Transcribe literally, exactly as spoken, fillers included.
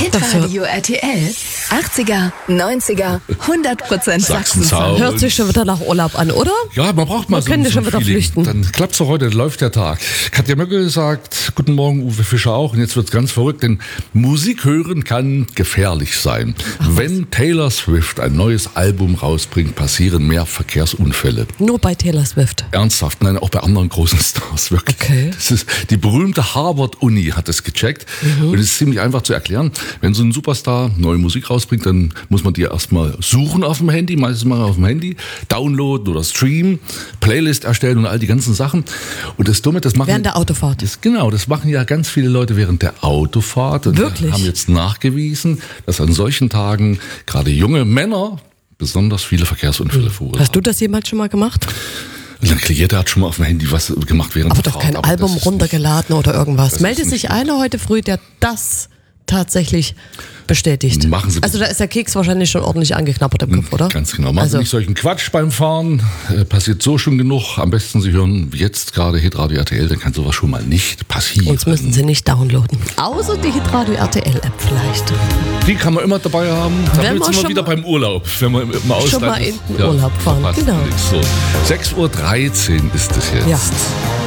Hitradio R T L, achtziger, neunziger, hundert Prozent Sachsen-Sound. Hört sich schon wieder nach Urlaub an, oder? Ja, man braucht mal man so, könnte so schon ein wieder Feeling. flüchten. Dann klappt's doch heute, läuft der Tag. Katja Möcke sagt, guten Morgen, Uwe Fischer auch. Und jetzt wird's ganz verrückt, denn Musik hören kann gefährlich sein. Ach, wenn Taylor Swift ein neues Album rausbringt, passieren mehr Verkehrsunfälle. Nur bei Taylor Swift? Ernsthaft, nein, auch bei anderen großen Stars, wirklich. Okay. Das ist, die berühmte Harvard-Uni hat es gecheckt. Mhm. Und es ist ziemlich einfach zu erklären. Wenn so ein Superstar neue Musik rausbringt, dann muss man die erstmal suchen auf dem Handy, meistens mal auf dem Handy, downloaden oder streamen, Playlist erstellen und all die ganzen Sachen. Und das Dumme, das machen... Während der Autofahrt? Das, genau, das machen ja ganz viele Leute während der Autofahrt. Und wirklich? Haben jetzt nachgewiesen, dass an solchen Tagen gerade junge Männer besonders viele Verkehrsunfälle mhm. verursachen. Hast du das jemals schon mal gemacht? Jeder hat schon mal auf dem Handy was gemacht während aber der doch Fahrt. kein Aber Album das runtergeladen nicht, oder irgendwas. Melde sich nicht einer heute früh, der das tatsächlich bestätigt. Machen Sie also da ist der Keks wahrscheinlich schon ordentlich angeknabbert im Kopf, oder? Ganz genau. Machen also. Sie nicht solchen Quatsch beim Fahren. Äh, passiert so schon genug. Am besten Sie hören jetzt gerade Hitradio R T L, dann kann sowas schon mal nicht passieren. Uns müssen Sie nicht downloaden. Außer die Hitradio R T L-App vielleicht. Die kann man immer dabei haben. Da wenn sind wir wieder beim Urlaub. Wenn man im Ausland schon mal in den ja, Urlaub fahren. Genau. So. sechs Uhr dreizehn ist es jetzt. Ja.